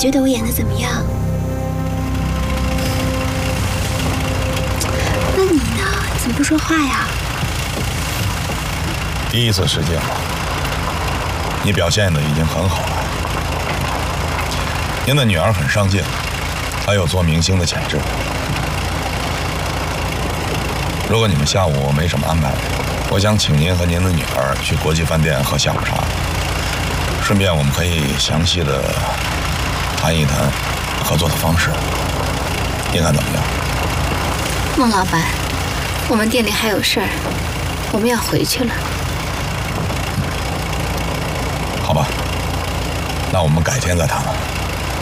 觉得我演的怎么样？那你呢？怎么不说话呀？ 第一次试镜了，你表现的已经很好了。您的女儿很上进，她有做明星的潜质。如果你们下午没什么安排，我想请您和您的女儿去国际饭店喝下午茶，顺便我们可以详细的谈一谈合作的方式，您看怎么样？ 孟老板，我们店里还有事儿，我们要回去了。 好吧，那我们改天再谈了。